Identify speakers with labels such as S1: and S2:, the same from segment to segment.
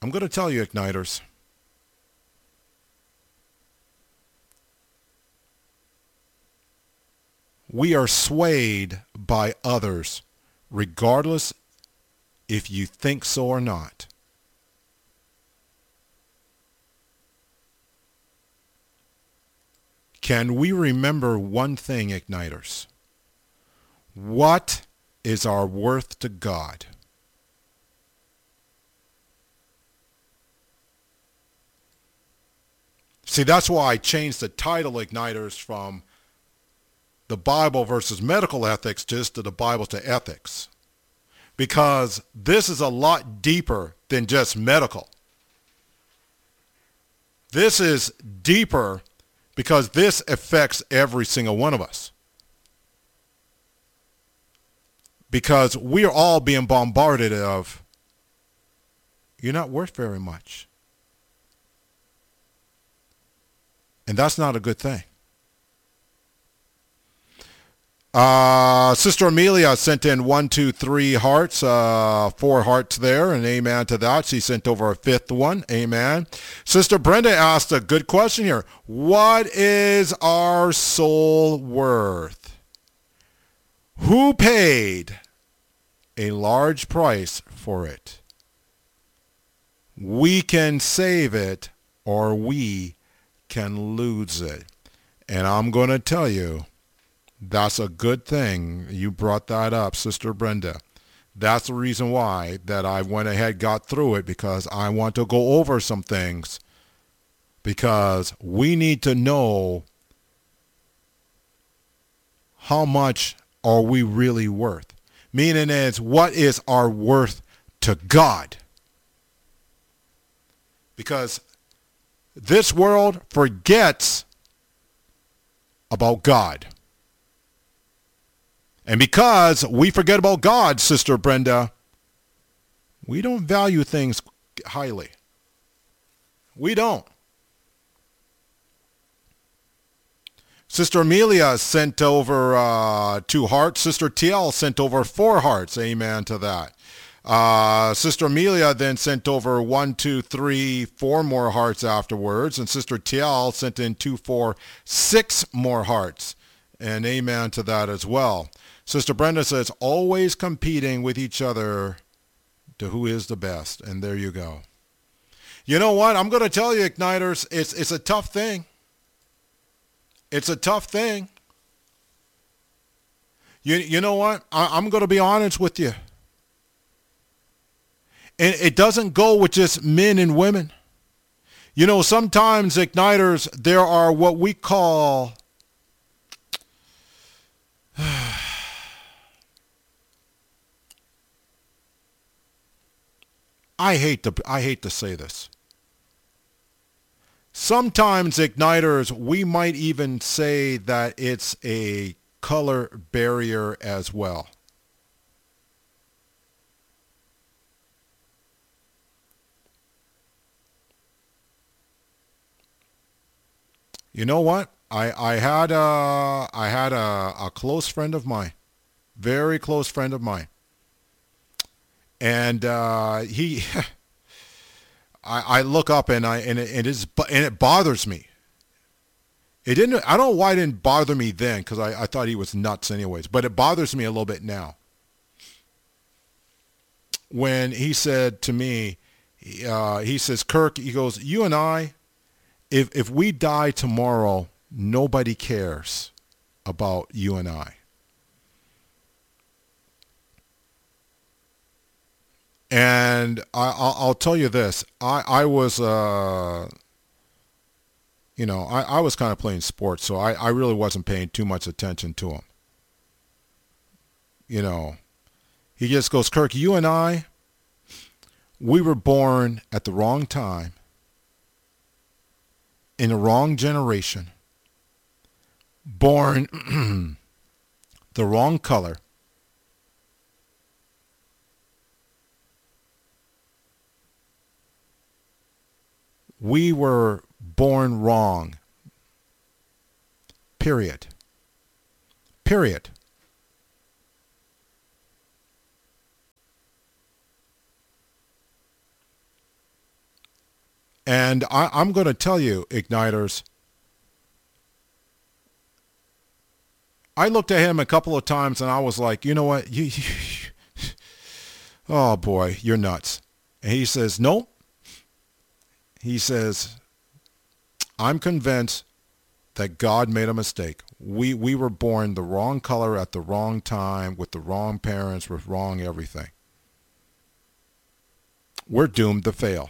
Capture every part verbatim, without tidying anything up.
S1: I'm going to tell you, Igniters. We are swayed by others, regardless if you think so or not. Can we remember one thing, Igniters? What is our worth to God? See, that's why I changed the title, Igniters, from the Bible versus medical ethics just to the Bible to ethics. Because this is a lot deeper than just medical. This is deeper because this affects every single one of us. Because we are all being bombarded of, you're not worth very much. And that's not a good thing. Uh, Sister Amelia sent in one, two, three hearts, uh, four hearts there, and amen to that. She sent over a fifth one, amen. Sister Brenda asked a good question here. What is our soul worth? Who paid a large price for it? We can save it or we can lose it. And I'm going to tell you, that's a good thing you brought that up, Sister Brenda. That's the reason why that I went ahead, got through it, because I want to go over some things, because we need to know how much are we really worth. Meaning is, what is our worth to God? Because this world forgets about God. And because we forget about God, Sister Brenda, we don't value things highly. We don't. Sister Amelia sent over uh, two hearts. Sister T L sent over four hearts. Amen to that. Uh, Sister Amelia then sent over one, two, three, four more hearts afterwards. And Sister T L sent in two, four, six more hearts. And amen to that as well. Sister Brenda says, always competing with each other to who is the best. And there you go. You know what? I'm going to tell you, Igniters, it's, it's a tough thing. It's a tough thing. You, you know what? I, I'm going to be honest with you. And it doesn't go with just men and women. You know, sometimes, Igniters, there are what we call I hate to I hate to say this. Sometimes, Igniters, we might even say that it's a color barrier as well. You know what? I, I had a I had a, a close friend of mine, very close friend of mine. And uh, he, I, I look up and I and it, it is and it bothers me. It didn't. I don't know why it didn't bother me then, because I, I thought he was nuts anyways. But it bothers me a little bit now. When he said to me, uh, he says, Kirk, he goes, you and I, if if we die tomorrow, nobody cares about you and I. And I, I'll, I'll tell you this. I, I was, uh, you know, I, I was kind of playing sports, so I, I really wasn't paying too much attention to him. You know, he just goes, Kirk, you and I, we were born at the wrong time, in the wrong generation, born the wrong color. We were born wrong. Period. Period. And I, I'm going to tell you, Igniters, I looked at him a couple of times and I was like, you know what? You, you, oh boy, you're nuts. And he says, nope. He says, I'm convinced that God made a mistake. We we were born the wrong color at the wrong time with the wrong parents with wrong everything. We're doomed to fail.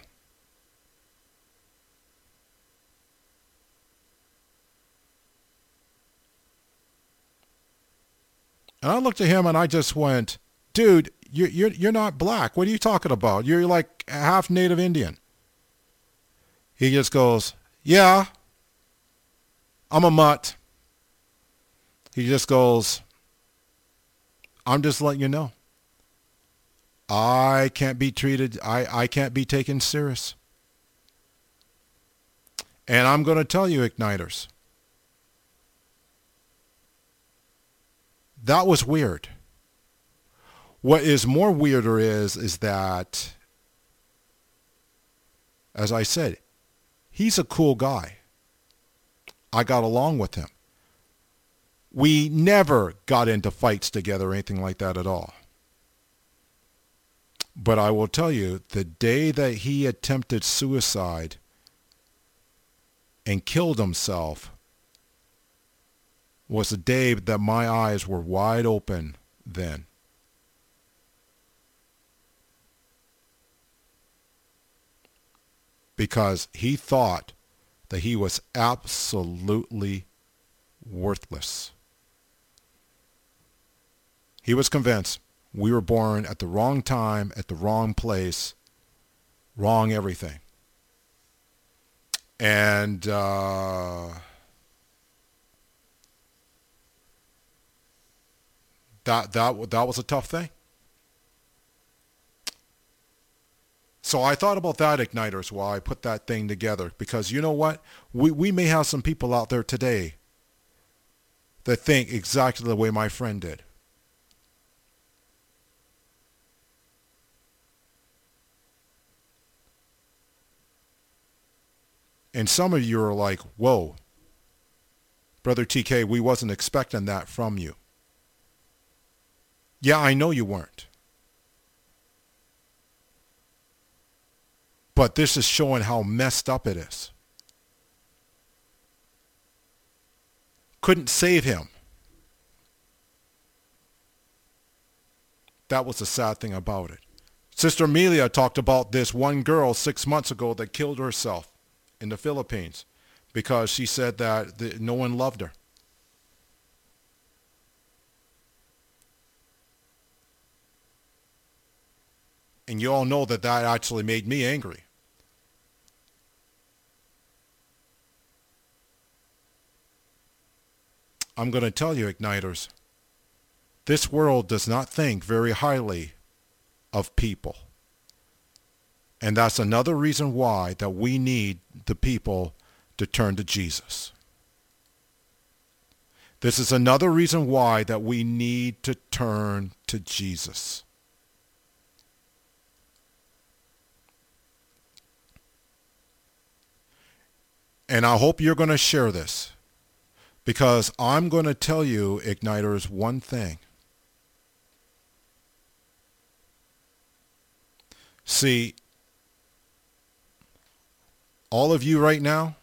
S1: And I looked at him and I just went, dude, you're, you're, you're not black. What are you talking about? You're like half Native Indian. He just goes, yeah, I'm a mutt. He just goes, I'm just letting you know. I can't be treated, I, I can't be taken serious. And I'm going to tell you, Igniters, that was weird. What is more weirder is, is that, as I said, he's a cool guy. I got along with him. We never got into fights together or anything like that at all. But I will tell you, the day that he attempted suicide and killed himself was the day that my eyes were wide open then. Because he thought that he was absolutely worthless. He was convinced we were born at the wrong time, at the wrong place, wrong everything. And uh, that that that was a tough thing. So I thought about that, Igniters, while I put that thing together. Because you know what? We, we may have some people out there today that think exactly the way my friend did. And some of you are like, whoa, Brother T K, we wasn't expecting that from you. Yeah, I know you weren't. But this is showing how messed up it is. Couldn't save him. That was the sad thing about it. Sister Amelia talked about this one girl six months ago that killed herself in the Philippines because she said that the, no one loved her. And you all know that that actually made me angry. I'm going to tell you, Igniters, this world does not think very highly of people. And that's another reason why that we need the people to turn to Jesus. This is another reason why that we need to turn to Jesus. And I hope you're going to share this, because I'm going to tell you, Igniters, one thing. See, all of you right now,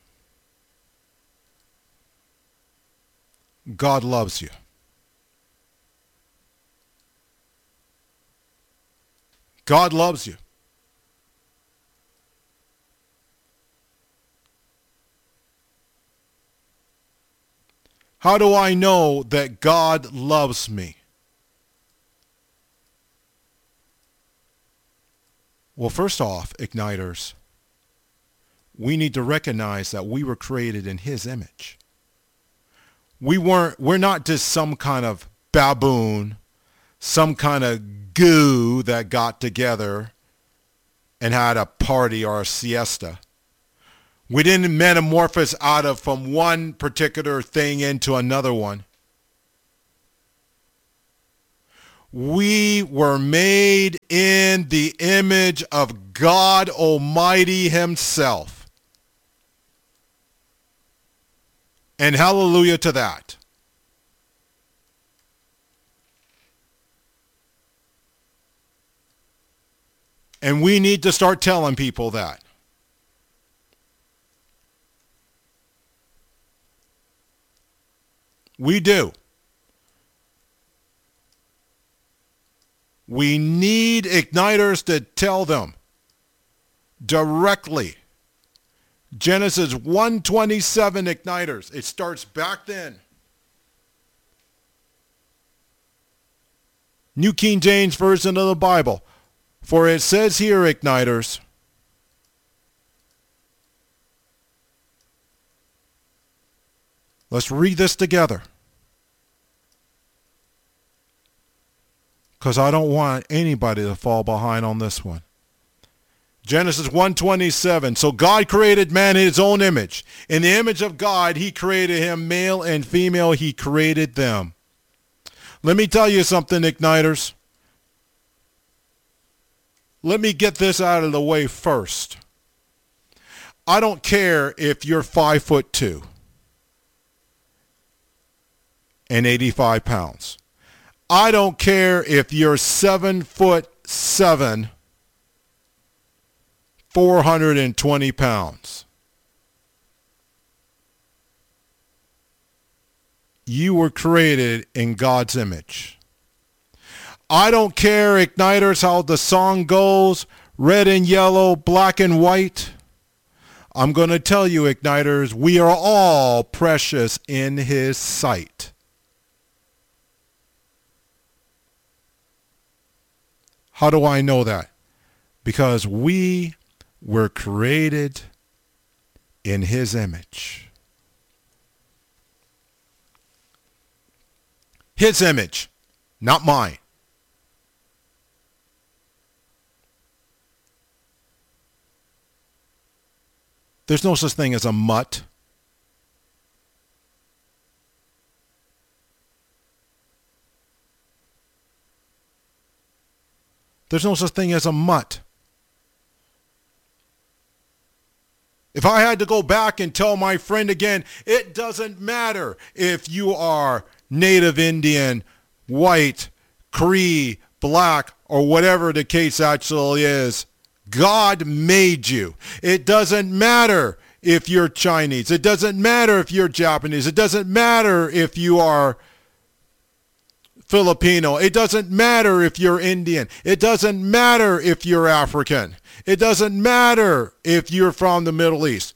S1: God loves you. God loves you. How do I know that God loves me? Well, first off, Igniters, we need to recognize that we were created in His image. We weren't, we're not just some kind of baboon, some kind of goo that got together and had a party or a siesta. We didn't metamorphose out of from one particular thing into another one. We were made in the image of God Almighty Himself. And hallelujah to that. And we need to start telling people that. We do. We need igniters to tell them directly. Genesis one twenty-seven igniters. It starts back then. New King James Version of the Bible. For it says here, igniters, let's read this together. Because I don't want anybody to fall behind on this one. Genesis one twenty-seven. So God created man in his own image. In the image of God, he created him, male and female, he created them. Let me tell you something, igniters. Let me get this out of the way first. I don't care if you're five foot two and eighty-five pounds. I don't care if you're seven foot seven, four hundred twenty pounds. You were created in God's image. I don't care, igniters, how the song goes, red and yellow, black and white. I'm going to tell you, igniters, we are all precious in his sight. How do I know that? Because we were created in his image. His image, not mine. There's no such thing as a mutt. There's no such thing as a mutt. If I had to go back and tell my friend again, it doesn't matter if you are Native Indian, white, Cree, black, or whatever the case actually is. God made you. It doesn't matter if you're Chinese. It doesn't matter if you're Japanese. It doesn't matter if you are Filipino. It doesn't matter if you're Indian. It doesn't matter if you're African. It doesn't matter if you're from the Middle East.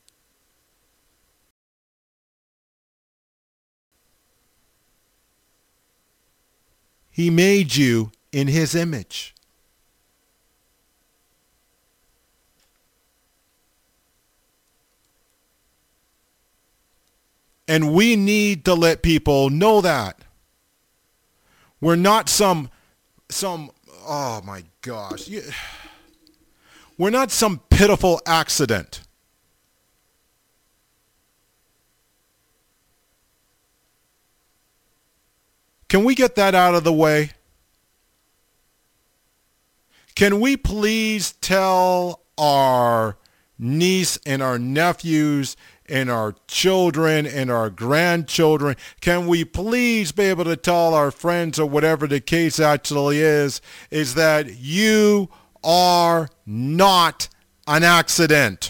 S1: He made you in his image. And we need to let people know that. We're not some, some, oh my gosh. We're not some pitiful accident. Can we get that out of the way? Can we please tell our niece and our nephews and our children and our grandchildren, can we please be able to tell our friends or whatever the case actually is, is that you are not an accident.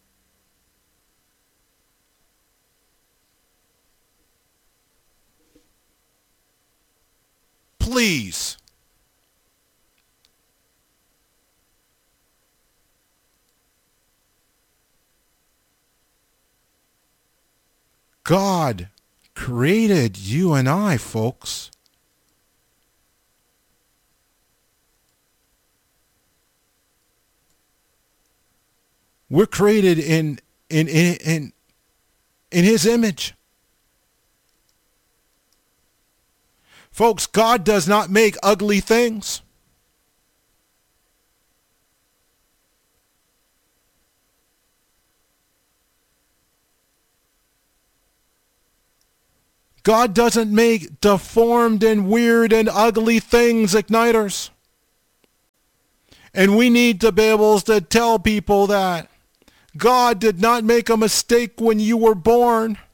S1: Please. God created you and I, folks. We're created in in in in, in his image. Folks, God does not make ugly things. God doesn't make deformed and weird and ugly things, igniters. And we need to be able to tell people that God did not make a mistake when you were born.